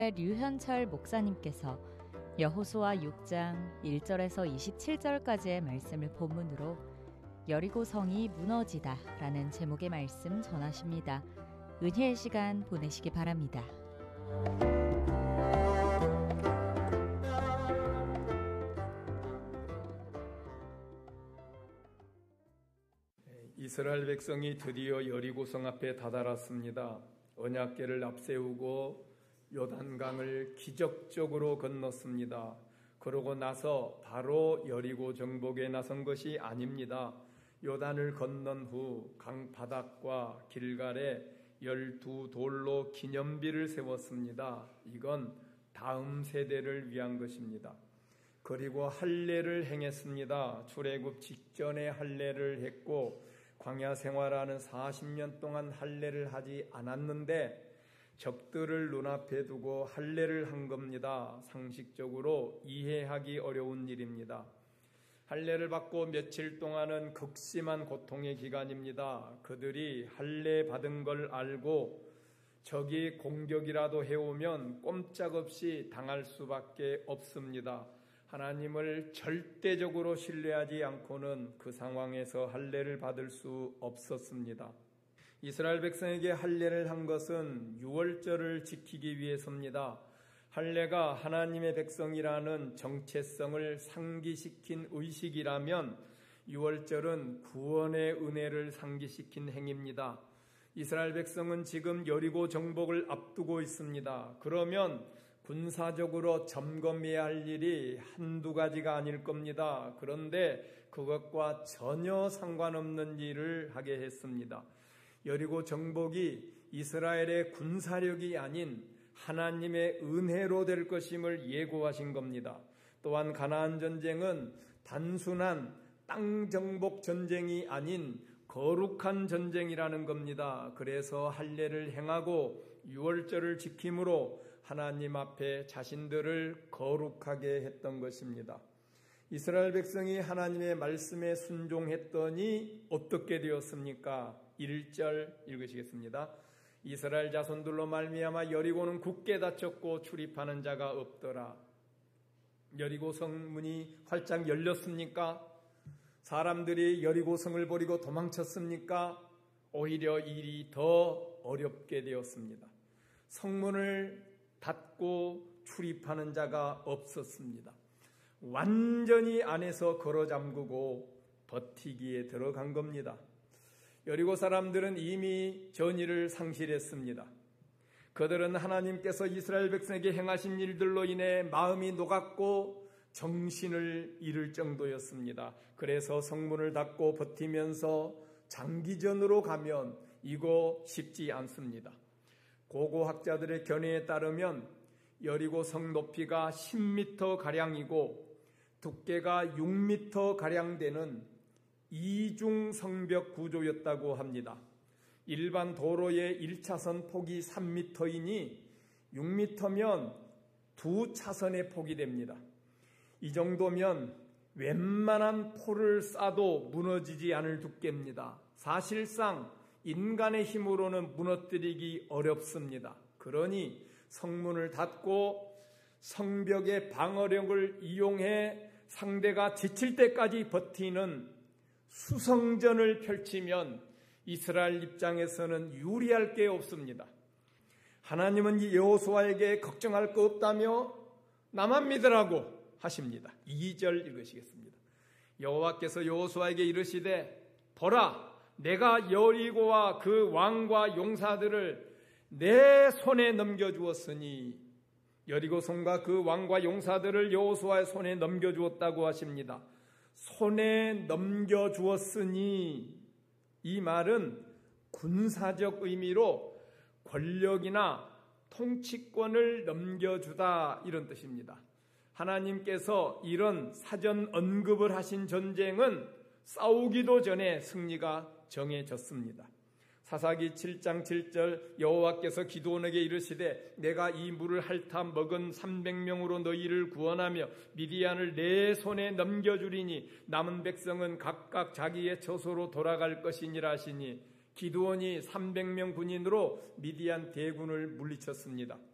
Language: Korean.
류현철 목사님께서 여호수아 6장 1절에서 27절까지의 말씀을 본문으로 여리고 성이 무너지다 라는 제목의 말씀 전하십니다. 은혜의 시간 보내시기 바랍니다. 이스라엘 백성이 드디어 여리고성 앞에 다다랐습니다. 언약궤를 앞세우고 요단강을 기적적으로 건넜습니다. 그러고 나서 바로 여리고 정복에 나선 것이 아닙니다. 요단을 건넌 후 강바닥과 길갈에 12돌로 기념비를 세웠습니다. 이건 다음 세대를 위한 것입니다. 그리고 할례를 행했습니다. 출애굽 직전에 할례를 했고 광야 생활하는 40년 동안 할례를 하지 않았는데 적들을 눈앞에 두고 할례를 한 겁니다. 상식적으로 이해하기 어려운 일입니다. 할례를 받고 며칠 동안은 극심한 고통의 기간입니다. 그들이 할례 받은 걸 알고 적이 공격이라도 해오면 꼼짝없이 당할 수밖에 없습니다. 하나님을 절대적으로 신뢰하지 않고는 그 상황에서 할례를 받을 수 없었습니다. 이스라엘 백성에게 할례를 한 것은 유월절을 지키기 위해서입니다. 할례가 하나님의 백성이라는 정체성을 상기시킨 의식이라면 유월절은 구원의 은혜를 상기시킨 행위입니다. 이스라엘 백성은 지금 여리고 정복을 앞두고 있습니다. 그러면 군사적으로 점검해야 할 일이 한두 가지가 아닐 겁니다. 그런데 그것과 전혀 상관없는 일을 하게 했습니다. 여리고 정복이 이스라엘의 군사력이 아닌 하나님의 은혜로 될 것임을 예고하신 겁니다. 또한 가나안 전쟁은 단순한 땅 정복 전쟁이 아닌 거룩한 전쟁이라는 겁니다. 그래서 할례를 행하고 유월절을 지킴으로 하나님 앞에 자신들을 거룩하게 했던 것입니다. 이스라엘 백성이 하나님의 말씀에 순종했더니 어떻게 되었습니까? 1절 읽으시겠습니다. 이스라엘 자손들로 말미암아 여리고는 굳게 닫혔고 출입하는 자가 없더라. 여리고 성문이 활짝 열렸습니까? 사람들이 여리고 성을 버리고 도망쳤습니까? 오히려 일이 더 어렵게 되었습니다. 성문을 닫고 출입하는 자가 없었습니다. 완전히 안에서 걸어 잠그고 버티기에 들어간 겁니다. 여리고 사람들은 이미 전의를 상실했습니다. 그들은 하나님께서 이스라엘 백성에게 행하신 일들로 인해 마음이 녹았고 정신을 잃을 정도였습니다. 그래서 성문을 닫고 버티면서 장기전으로 가면 이거 쉽지 않습니다. 고고학자들의 견해에 따르면 여리고 성 높이가 10m가량이고 두께가 6m가량 되는 이중 성벽 구조였다고 합니다. 일반 도로의 1차선 폭이 3m이니 6m면 2차선의 폭이 됩니다. 이 정도면 웬만한 포를 쏴도 무너지지 않을 두께입니다. 사실상 인간의 힘으로는 무너뜨리기 어렵습니다. 그러니 성문을 닫고 성벽의 방어력을 이용해 상대가 지칠 때까지 버티는 수성전을 펼치면 이스라엘 입장에서는 유리할 게 없습니다. 하나님은 여호수아에게 걱정할 거 없다며 나만 믿으라고 하십니다. 2절 읽으시겠습니다. 여호와께서 여호수아에게 이르시되 보라 내가 여리고와 그 왕과 용사들을 내 손에 넘겨주었으니 여리고 성과 그 왕과 용사들을 여호수아의 손에 넘겨주었다고 하십니다. 손에 넘겨주었으니 이 말은 군사적 의미로 권력이나 통치권을 넘겨주다 이런 뜻입니다. 하나님께서 이런 사전 언급을 하신 전쟁은 싸우기도 전에 승리가 정해졌습니다. 사사기 7장 7절 여호와께서 기드온에게 이르시되 내가 이 물을 핥아 먹은 300명으로 너희를 구원하며 미디안을 내 손에 넘겨주리니 남은 백성은 각각 자기의 처소로 돌아갈 것이니라 하시니 기드온이 300명 군인으로 미디안 대군을 물리쳤습니다.